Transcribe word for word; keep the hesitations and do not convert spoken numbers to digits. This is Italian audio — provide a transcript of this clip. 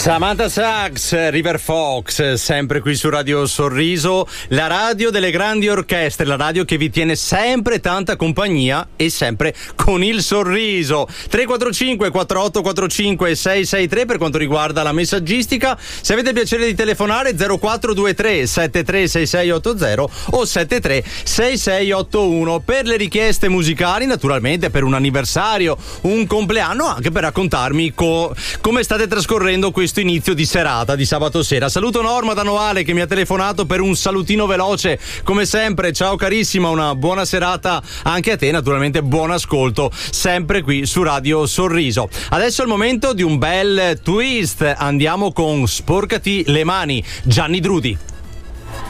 Samantha Sachs, River Fox, sempre qui su Radio Sorriso, la radio delle grandi orchestre, la radio che vi tiene sempre tanta compagnia e sempre con il sorriso. tre quattro cinque quattro otto quattro cinque sei sei tre per quanto riguarda la messaggistica. Se avete piacere di telefonare, zero quattro due tre sette tre sei sei otto zero o sette tre sei sei otto uno. Per le richieste musicali, naturalmente per un anniversario, un compleanno, anche per raccontarmi co- come state trascorrendo questo inizio di serata di sabato sera. Saluto Norma da Noale che mi ha telefonato per un salutino veloce come sempre. Ciao carissima, una buona serata anche a te, naturalmente buon ascolto sempre qui su Radio Sorriso. Adesso è il momento di un bel twist, andiamo con Sporcati le mani, Gianni Drudi.